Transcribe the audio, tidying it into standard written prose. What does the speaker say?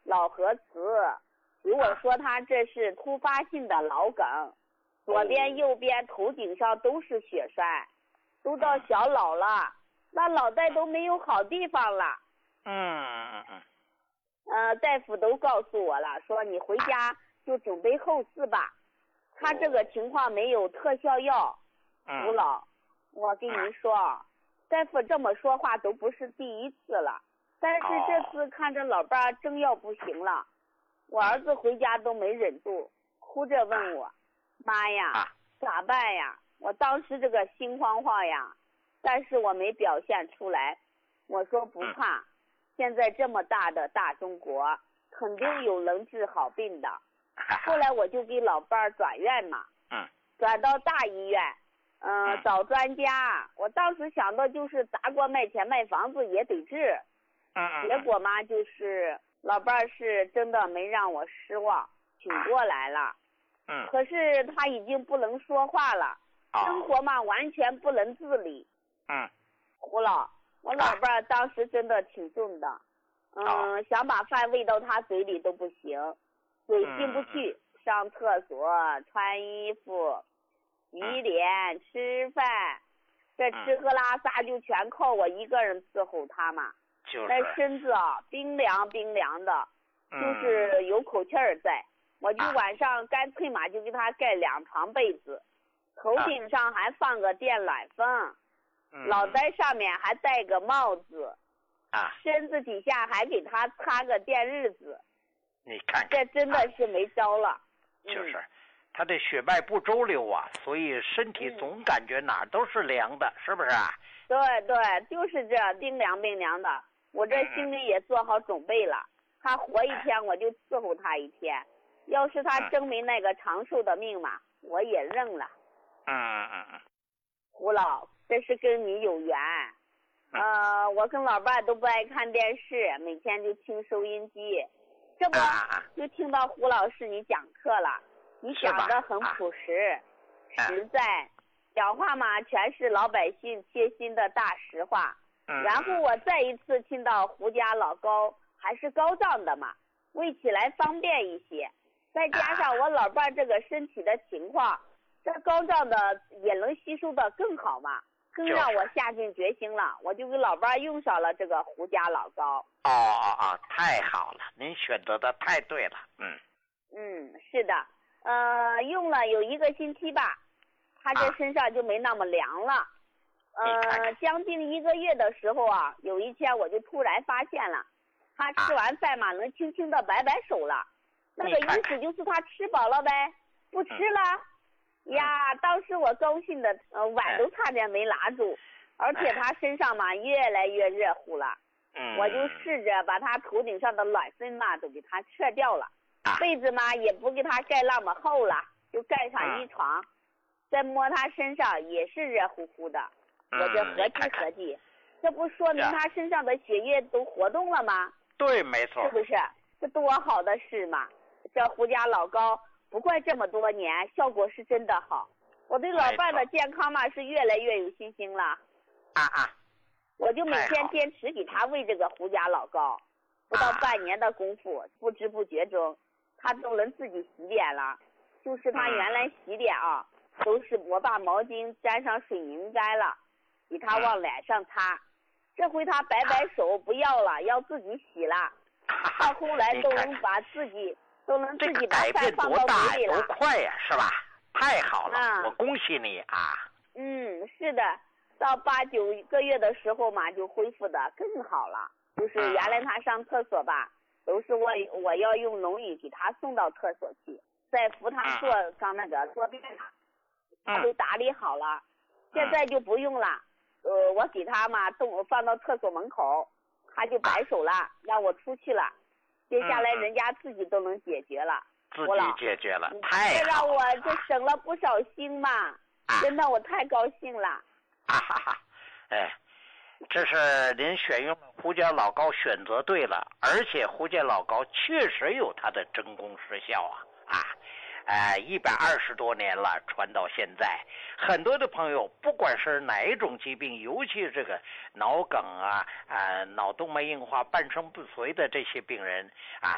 老核磁，如果说他这是突发性的脑梗，左边右边头顶上都是血栓，都到小脑了，那脑袋都没有好地方了。大夫都告诉我了，说你回家就准备后事吧。他这个情况没有特效药。吴老，我跟你说，大夫这么说话都不是第一次了，但是这次看着老伴真要不行了，我儿子回家都没忍住，哭着问我，妈呀，咋办呀？我当时这个心慌慌呀，但是我没表现出来。我说不怕，现在这么大的大中国，肯定有能治好病的。后来我就给老伴转院嘛，转到大医院，找专家。我当时想到就是砸锅卖钱卖房子也得治，结果嘛就是老伴是真的没让我失望，挺过来了。可是他已经不能说话了，生活嘛完全不能自理。胡老，我老伴当时真的挺重的，想把饭喂到他嘴里都不行，嘴进不去，上厕所、穿衣服、洗脸、吃饭，这吃喝拉撒就全靠我一个人伺候他嘛。那身子冰凉冰凉的，就是有口气儿在。我就晚上干脆嘛就给他盖2床被子，头顶上还放个电暖风，脑袋上面还戴个帽子，身子底下还给他擦个电日子。 你看看， 这真的是没招了。 就是他的血脉不周流啊，所以身体总感觉哪都是凉的，是不是啊？ 对对，就是这冰凉冰凉的。我这心里也做好准备了，他活一天我就伺候他一天，要是他真没那个长寿的命嘛，我也认了。胡老，这是跟你有缘。我跟老伴都不爱看电视，每天就听收音机，这不就听到胡老师你讲课了，你讲得很朴实实在，讲话嘛全是老百姓贴心的大实话。然后我再一次听到胡家老高还是高胀的嘛，喂起来方便一些，再加上我老伴这个身体的情况，这高胀的也能吸收的更好嘛，更让我下定决心了，我就给老伴用上了这个胡家老高。 太好了，您选择的太对了。 是的，用了有1个星期吧，他这身上就没那么凉了。将近1个月的时候啊，有一天我就突然发现了，他吃完饭嘛，能轻轻的摆摆手了，那个意思就是他吃饱了呗，不吃了。呀，当时我高兴的碗都差点没拿住，而且他身上嘛越来越热乎了。我就试着把他头顶上的暖风嘛都给他撤掉了，被子嘛也不给他盖那么厚了，就盖上1床，再摸他身上也是热乎乎的。我这合计，这不说明他身上的血液都活动了吗？ 对，没错， 是不是？这多好的事嘛！这胡家老高不怪这么多年，效果是真的好。我对老伴的健康嘛是越来越有信心了。我就每天坚持给他喂这个胡家老高，不到半年的功夫，不知不觉中，他都能自己洗脸了。就是他原来洗脸都是我把毛巾沾上水拧干了，给他往脸上擦。这回他摆摆手不要了，要自己洗了。到后来都能自己把饭放到嘴里了。 多快呀，是吧？太好了，我恭喜你啊！ 是的，到8、9个月的时候嘛，就恢复的更好了。就是原来他上厕所吧，都是我要用轮椅给他送到厕所去，再扶他坐上那个坐便上，他都打理好了。现在就不用了，我给他嘛放到厕所门口，他就摆手了，让我出去了。接下来人家自己都能解决了。 自己解决了，太好了。 这让我这省了不少心嘛，真的我太高兴了。 这是您选用了胡家老高，选择对了，而且胡家老高确实有它的真功实效120多年了，传到现在，很多的朋友不管是哪一种疾病，尤其是这个脑梗脑动脉硬化、半身不遂的这些病人